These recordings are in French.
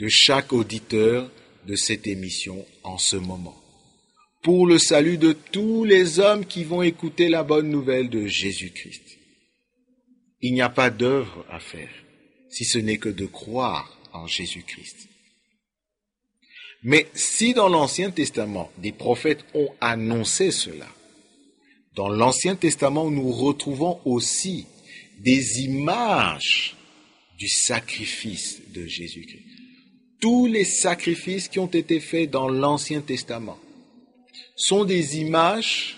de chaque auditeur de cette émission en ce moment, pour le salut de tous les hommes qui vont écouter la bonne nouvelle de Jésus-Christ. Il n'y a pas d'œuvre à faire, si ce n'est que de croire en Jésus-Christ. Mais si dans l'Ancien Testament, des prophètes ont annoncé cela, dans l'Ancien Testament, nous retrouvons aussi des images du sacrifice de Jésus-Christ. Tous les sacrifices qui ont été faits dans l'Ancien Testament sont des images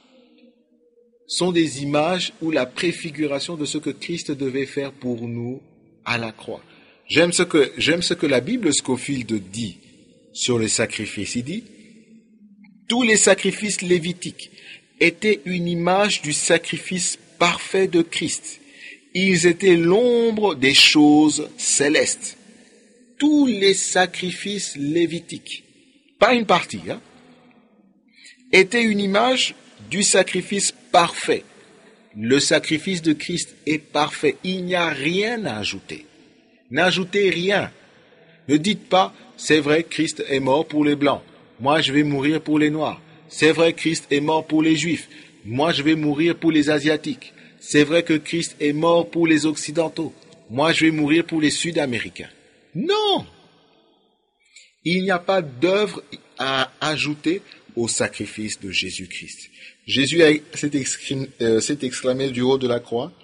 ou la préfiguration de ce que Christ devait faire pour nous à la croix. J'aime ce que la Bible Scofield dit sur les sacrifices. Il dit, tous les sacrifices lévitiques étaient une image du sacrifice parfait de Christ. Ils étaient l'ombre des choses célestes. Tous les sacrifices lévitiques, pas une partie, étaient une image du sacrifice parfait. Le sacrifice de Christ est parfait. Il n'y a rien à ajouter. N'ajoutez rien. Ne dites pas, c'est vrai, Christ est mort pour les Blancs. Moi, je vais mourir pour les Noirs. C'est vrai, Christ est mort pour les Juifs. Moi, je vais mourir pour les Asiatiques. C'est vrai que Christ est mort pour les Occidentaux. Moi, je vais mourir pour les Sud-Américains. Non! Il n'y a pas d'œuvre à ajouter au sacrifice de Jésus-Christ. Jésus s'est exclamé du haut de la croix,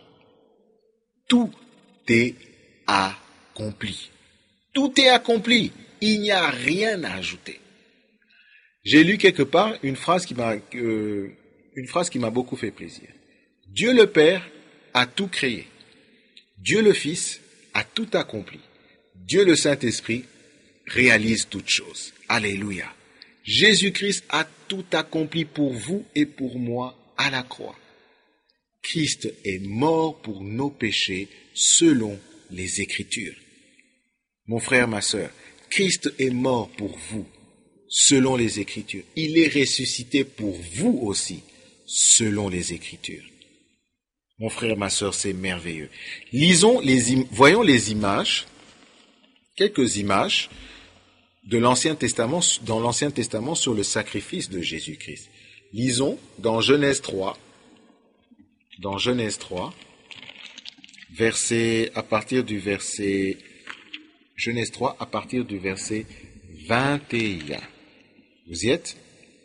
« Tout est accompli. » Tout est accompli. Il n'y a rien à ajouter. J'ai lu quelque part une phrase qui m'a beaucoup fait plaisir. Dieu le Père a tout créé. Dieu le Fils a tout accompli. Dieu le Saint-Esprit réalise toutes choses. Alléluia. Jésus-Christ a tout accompli pour vous et pour moi à la croix. Christ est mort pour nos péchés selon les Écritures. Mon frère, ma sœur, Christ est mort pour vous selon les Écritures. Il est ressuscité pour vous aussi selon les Écritures. Mon frère, ma sœur, c'est merveilleux. Voyons les images, quelques images de l'Ancien Testament, dans l'Ancien Testament sur le sacrifice de Jésus-Christ. Lisons dans Genèse 3, Genèse 3 à partir du verset 21. Vous y êtes?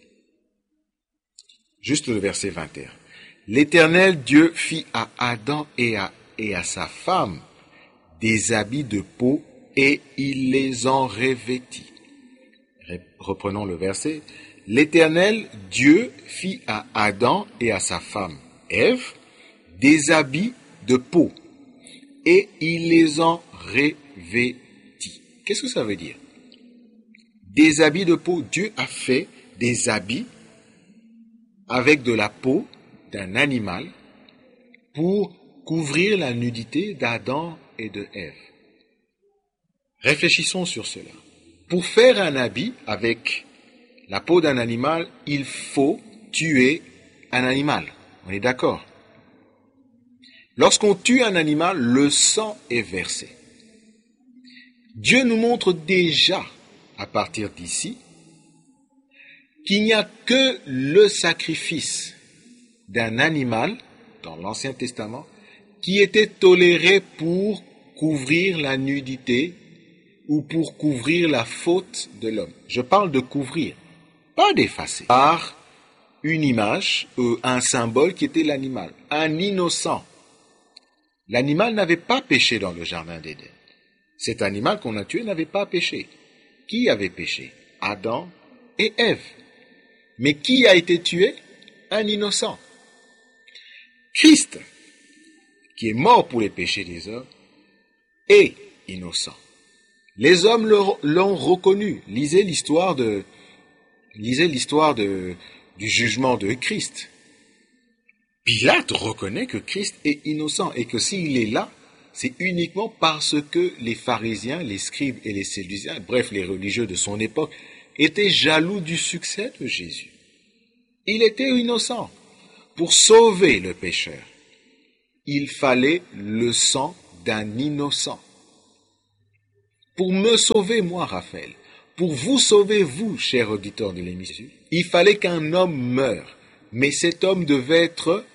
Juste le verset 21. L'Éternel Dieu fit à Adam et à sa femme des habits de peau et il les en revêtit. Reprenons le verset. L'Éternel Dieu fit à Adam et à sa femme, Ève, des habits de peau et il les en revêtit. Qu'est-ce que ça veut dire? Des habits de peau. Dieu a fait des habits avec de la peau d'un animal pour couvrir la nudité d'Adam et de Ève. Réfléchissons sur cela. Pour faire un habit avec la peau d'un animal, il faut tuer un animal. On est d'accord? Lorsqu'on tue un animal, le sang est versé. Dieu nous montre déjà, à partir d'ici, qu'il n'y a que le sacrifice d'un animal, dans l'Ancien Testament, qui était toléré pour couvrir la nudité ou pour couvrir la faute de l'homme. Je parle de couvrir, pas d'effacer. Par une image, un symbole qui était l'animal, un innocent. L'animal n'avait pas péché dans le jardin d'Éden. Cet animal qu'on a tué n'avait pas péché. Qui avait péché? Adam et Ève. Mais qui a été tué? Un innocent. Christ, qui est mort pour les péchés des hommes, est innocent. Les hommes l'ont reconnu. Lisez l'histoire du jugement de Christ. Pilate reconnaît que Christ est innocent et que s'il est là, c'est uniquement parce que les pharisiens, les scribes et les sadducéens, bref, les religieux de son époque, étaient jaloux du succès de Jésus. Il était innocent. Pour sauver le pécheur, il fallait le sang d'un innocent. Pour me sauver, moi, Raphaël, pour vous sauver, vous, chers auditeurs de l'émission, il fallait qu'un homme meure. Mais cet homme devait être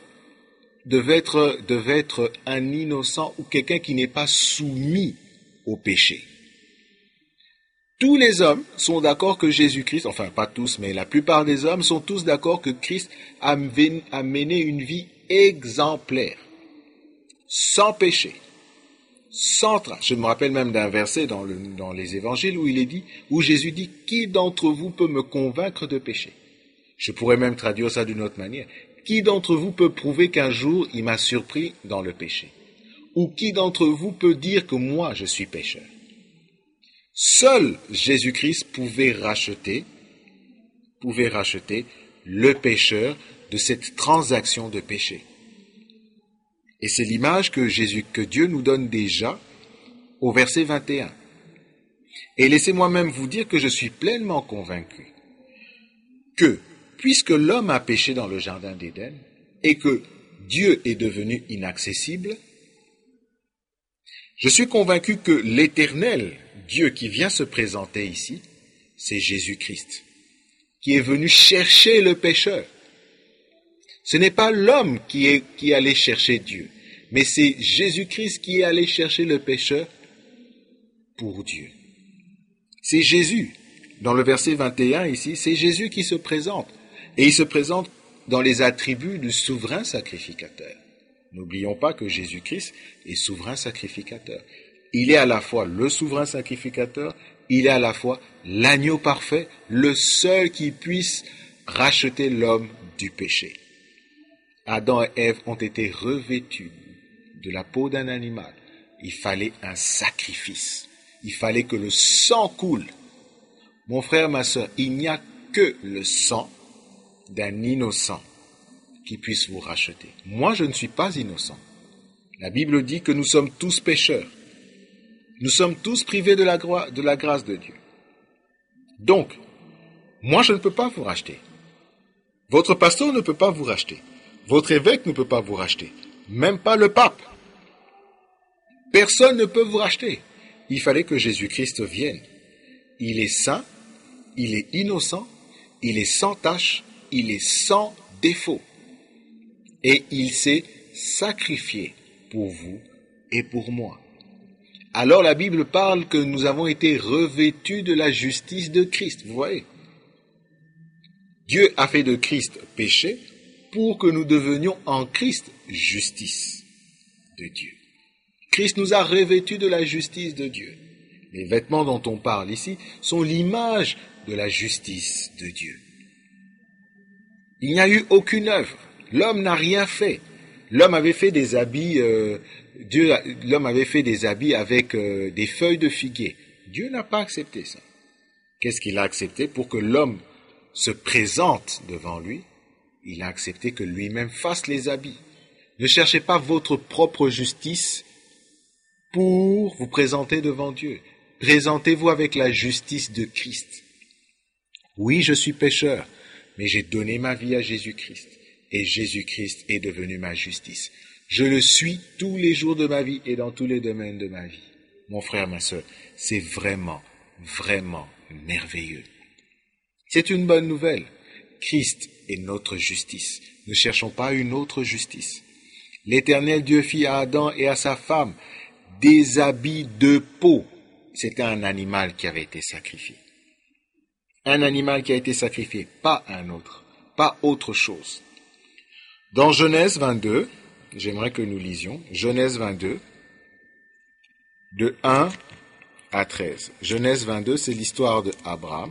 un innocent ou quelqu'un qui n'est pas soumis au péché. Tous les hommes sont d'accord que Jésus-Christ, enfin pas tous, mais la plupart des hommes sont tous d'accord que Christ a mené une vie exemplaire, sans péché, sans trace. Je me rappelle même d'un verset dans les évangiles où Jésus dit « Qui d'entre vous peut me convaincre de péché ?» Je pourrais même traduire ça d'une autre manière. Qui d'entre vous peut prouver qu'un jour il m'a surpris dans le péché? Ou qui d'entre vous peut dire que moi je suis pécheur? Seul Jésus-Christ pouvait racheter le pécheur de cette transaction de péché. Et c'est l'image que Dieu nous donne déjà au verset 21. Et laissez-moi même vous dire que je suis pleinement convaincu que, puisque l'homme a péché dans le jardin d'Éden et que Dieu est devenu inaccessible, je suis convaincu que l'Éternel, Dieu qui vient se présenter ici, c'est Jésus-Christ, qui est venu chercher le pécheur. Ce n'est pas l'homme qui allait chercher Dieu, mais c'est Jésus-Christ qui est allé chercher le pécheur pour Dieu. C'est Jésus. Dans le verset 21 ici, c'est Jésus qui se présente. Et il se présente dans les attributs du souverain sacrificateur. N'oublions pas que Jésus-Christ est souverain sacrificateur. Il est à la fois le souverain sacrificateur, il est à la fois l'agneau parfait, le seul qui puisse racheter l'homme du péché. Adam et Ève ont été revêtus de la peau d'un animal. Il fallait un sacrifice. Il fallait que le sang coule. Mon frère, ma sœur, il n'y a que le sang d'un innocent qui puisse vous racheter. Moi, je ne suis pas innocent. La Bible dit que nous sommes tous pécheurs. Nous sommes tous privés de la grâce de Dieu. Donc, moi, je ne peux pas vous racheter. Votre pasteur ne peut pas vous racheter. Votre évêque ne peut pas vous racheter. Même pas le pape. Personne ne peut vous racheter. Il fallait que Jésus-Christ vienne. Il est saint, il est innocent, il est sans tache, il est sans défaut. Et il s'est sacrifié pour vous et pour moi. Alors la Bible parle que nous avons été revêtus de la justice de Christ. Vous voyez? Dieu a fait de Christ péché pour que nous devenions en Christ justice de Dieu. Christ nous a revêtus de la justice de Dieu. Les vêtements dont on parle ici sont l'image de la justice de Dieu. Il n'y a eu aucune œuvre. L'homme n'a rien fait. L'homme avait fait des habits, l'homme avait fait des habits avec des feuilles de figuier. Dieu n'a pas accepté ça. Qu'est-ce qu'il a accepté? Pour que l'homme se présente devant lui, il a accepté que lui-même fasse les habits. Ne cherchez pas votre propre justice pour vous présenter devant Dieu. Présentez-vous avec la justice de Christ. Oui, je suis pécheur, mais j'ai donné ma vie à Jésus-Christ. Et Jésus-Christ est devenu ma justice. Je le suis tous les jours de ma vie et dans tous les domaines de ma vie. Mon frère, ma sœur, c'est vraiment, vraiment merveilleux. C'est une bonne nouvelle. Christ est notre justice. Ne cherchons pas une autre justice. L'Éternel Dieu fit à Adam et à sa femme des habits de peau. C'était un animal qui avait été sacrifié. Un animal qui a été sacrifié, pas un autre, pas autre chose. Dans Genèse 22, j'aimerais que nous lisions, Genèse 22, de 1 à 13. Genèse 22, c'est l'histoire de Abraham.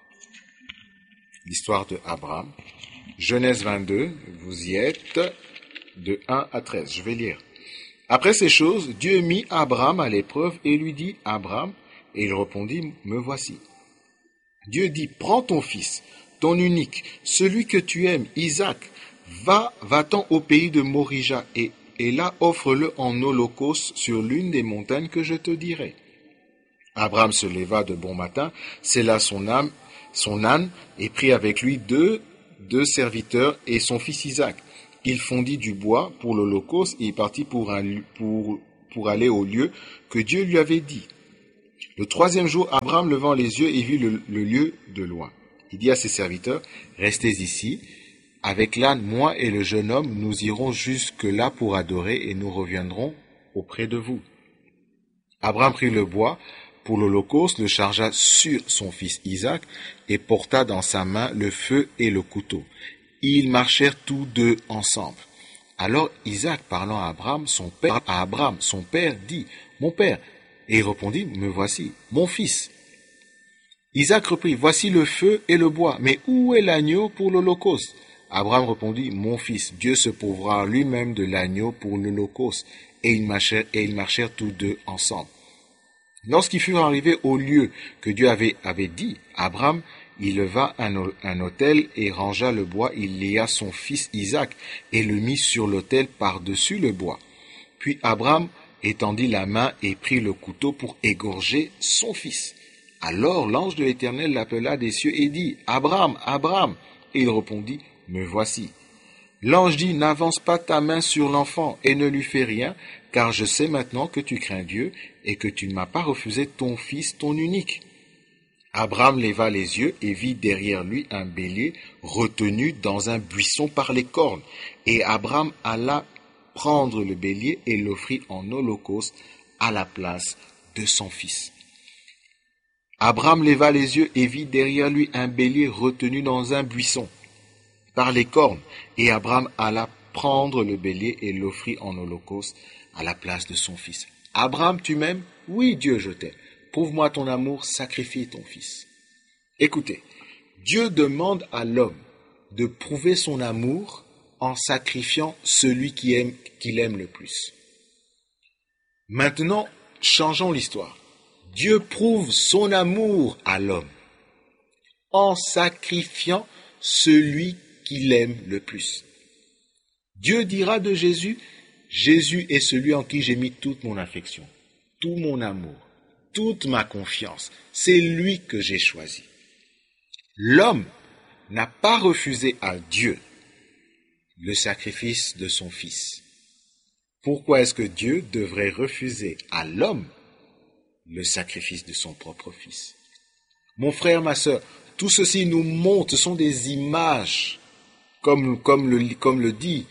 L'histoire de Abraham. Genèse 22, vous y êtes, de 1 à 13. Je vais lire. Après ces choses, Dieu mit Abraham à l'épreuve et lui dit, Abraham, et il répondit, me voici. Dieu dit, prends ton fils, ton unique, celui que tu aimes, Isaac, va-t'en au pays de Morija, et là offre-le en holocauste sur l'une des montagnes que je te dirai. Abraham se leva de bon matin, sella son âne, et prit avec lui deux serviteurs et son fils Isaac. Il fondit du bois pour l'holocauste et il partit pour aller au lieu que Dieu lui avait dit. Le troisième jour, Abraham levant les yeux et vit le lieu de loin. Il dit à ses serviteurs, restez ici, avec l'âne, moi et le jeune homme, nous irons jusque-là pour adorer et nous reviendrons auprès de vous. Abraham prit le bois pour l'holocauste, le chargea sur son fils Isaac et porta dans sa main le feu et le couteau. Ils marchèrent tous deux ensemble. Alors Isaac, parlant à Abraham, son père, dit, « Mon père !» Et il répondit, « Me voici, mon fils. » Isaac reprit, « Voici le feu et le bois, mais où est l'agneau pour l'holocauste ?» Abraham répondit, « Mon fils, Dieu se pourvoira lui-même de l'agneau pour l'holocauste. » Et ils marchèrent tous deux ensemble. Lorsqu'ils furent arrivés au lieu que Dieu avait dit, Abraham il leva un autel et rangea le bois, il lia son fils Isaac et le mit sur l'autel par-dessus le bois. Puis Abraham étendit la main et prit le couteau pour égorger son fils. Alors l'ange de l'Éternel l'appela des cieux et dit, « Abraham, Abraham !» Et il répondit, « Me voici. » L'ange dit, « N'avance pas ta main sur l'enfant et ne lui fais rien, car je sais maintenant que tu crains Dieu et que tu ne m'as pas refusé ton fils, ton unique. » Abraham leva les yeux et vit derrière lui un bélier retenu dans un buisson par les cornes. Et Abraham alla prendre le bélier et l'offrit en holocauste à la place de son fils. Abraham leva les yeux et vit derrière lui un bélier retenu dans un buisson par les cornes. Et Abraham alla prendre le bélier et l'offrit en holocauste à la place de son fils. Abraham, tu m'aimes? Oui, Dieu, je t'aime. Prouve-moi ton amour, sacrifie ton fils. Écoutez, Dieu demande à l'homme de prouver son amour en sacrifiant celui qu'il aime le plus. Maintenant, changeons l'histoire. Dieu prouve son amour à l'homme en sacrifiant celui qu'il aime le plus. Dieu dira de Jésus, Jésus est celui en qui j'ai mis toute mon affection, tout mon amour, toute ma confiance. C'est lui que j'ai choisi. L'homme n'a pas refusé à Dieu le sacrifice de son fils. Pourquoi est-ce que Dieu devrait refuser à l'homme le sacrifice de son propre fils? Mon frère, ma sœur, tout ceci nous montre, ce sont des images, comme le dit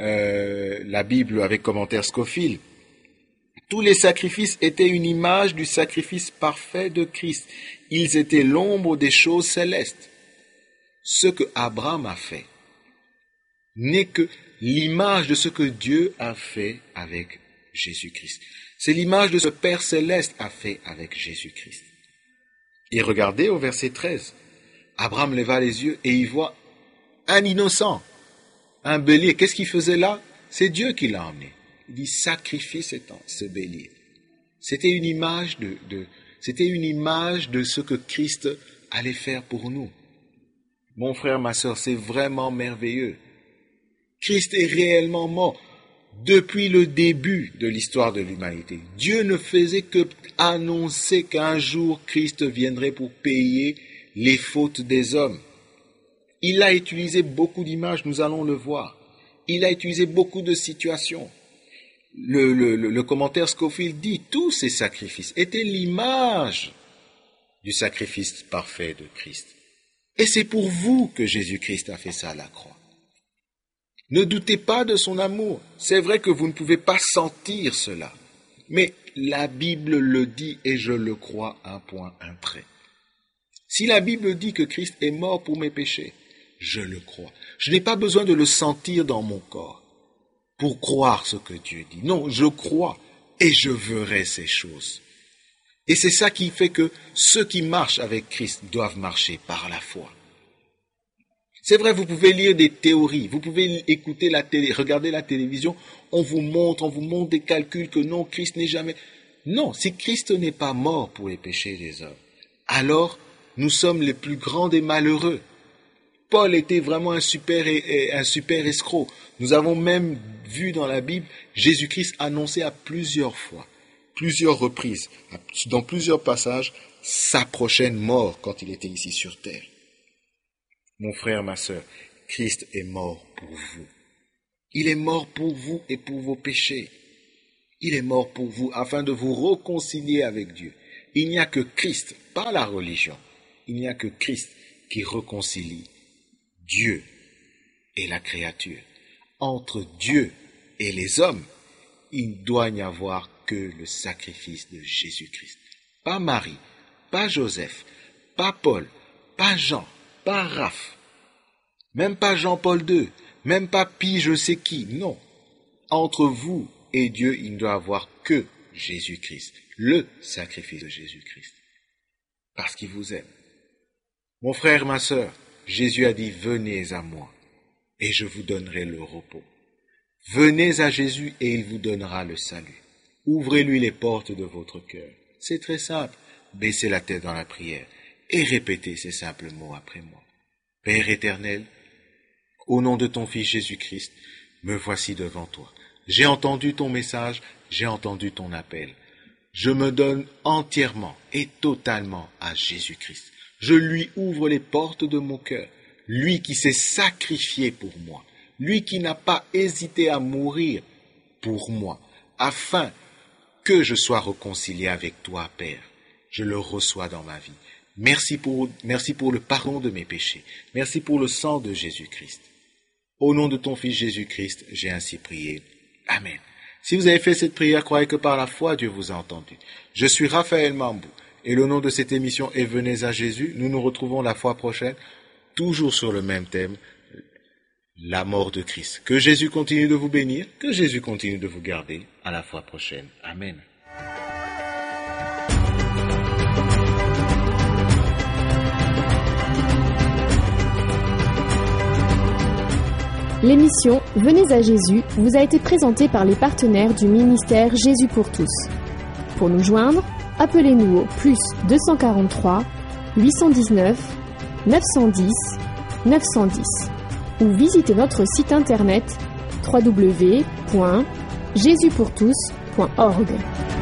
la Bible avec commentaire Scofield. Tous les sacrifices étaient une image du sacrifice parfait de Christ. Ils étaient l'ombre des choses célestes. Ce que Abraham a fait n'est que l'image de ce que Dieu a fait avec Jésus-Christ. C'est l'image de ce Père céleste a fait avec Jésus-Christ. Et regardez au verset 13. Abraham leva les yeux et y voit un innocent, un bélier. Qu'est-ce qu'il faisait là? C'est Dieu qui l'a emmené. Il dit sacrifie ce bélier. C'était une image de ce que Christ allait faire pour nous. Mon frère, ma sœur, c'est vraiment merveilleux. Christ est réellement mort depuis le début de l'histoire de l'humanité. Dieu ne faisait que annoncer qu'un jour Christ viendrait pour payer les fautes des hommes. Il a utilisé beaucoup d'images, nous allons le voir. Il a utilisé beaucoup de situations. Le commentaire Scofield dit tous ces sacrifices étaient l'image du sacrifice parfait de Christ. Et c'est pour vous que Jésus-Christ a fait ça à la croix. Ne doutez pas de son amour. C'est vrai que vous ne pouvez pas sentir cela. Mais la Bible le dit et je le crois, un point, un trait. Si la Bible dit que Christ est mort pour mes péchés, je le crois. Je n'ai pas besoin de le sentir dans mon corps pour croire ce que Dieu dit. Non, je crois et je verrai ces choses. Et c'est ça qui fait que ceux qui marchent avec Christ doivent marcher par la foi. C'est vrai, vous pouvez lire des théories, vous pouvez écouter la télé, regarder la télévision, on vous montre des calculs que non, Christ n'est jamais... Non, si Christ n'est pas mort pour les péchés des hommes, alors nous sommes les plus grands des malheureux. Paul était vraiment un super escroc. Nous avons même vu dans la Bible Jésus-Christ annoncer à plusieurs fois, plusieurs reprises, dans plusieurs passages, sa prochaine mort quand il était ici sur terre. Mon frère, ma sœur, Christ est mort pour vous. Il est mort pour vous et pour vos péchés. Il est mort pour vous afin de vous réconcilier avec Dieu Il n'y a que Christ, pas la religion. Il n'y a que Christ qui réconcilie Dieu et la créature. Entre Dieu et les hommes, il ne doit n'y avoir que le sacrifice de Jésus-Christ. Pas Marie, pas Joseph, pas Paul, pas Jean, pas Raph, même pas Jean-Paul II, même pas Pi je sais qui, non. Entre vous et Dieu, il ne doit y avoir que Jésus-Christ, le sacrifice de Jésus-Christ, parce qu'il vous aime. Mon frère, ma sœur, Jésus a dit, venez à moi, et je vous donnerai le repos. Venez à Jésus et il vous donnera le salut. Ouvrez-lui les portes de votre cœur. C'est très simple. Baissez la tête dans la prière et répétez ces simples mots après moi. Père éternel, au nom de ton Fils Jésus-Christ, me voici devant toi. J'ai entendu ton message, j'ai entendu ton appel. Je me donne entièrement et totalement à Jésus-Christ. Je lui ouvre les portes de mon cœur, lui qui s'est sacrifié pour moi, lui qui n'a pas hésité à mourir pour moi, afin que je sois réconcilié avec toi, Père. Je le reçois dans ma vie. Merci pour le pardon de mes péchés. Merci pour le sang de Jésus-Christ. Au nom de ton Fils Jésus-Christ, j'ai ainsi prié. Amen. Si vous avez fait cette prière, croyez que par la foi, Dieu vous a entendu. Je suis Raphaël Mambou et le nom de cette émission est Venez à Jésus. Nous nous retrouvons la fois prochaine, toujours sur le même thème, la mort de Christ. Que Jésus continue de vous bénir, que Jésus continue de vous garder. À la fois prochaine. Amen. L'émission Venez à Jésus vous a été présentée par les partenaires du ministère Jésus pour tous. Pour nous joindre, appelez-nous au +243 819 910 910 ou visitez notre site internet www.jesuspourtous.org.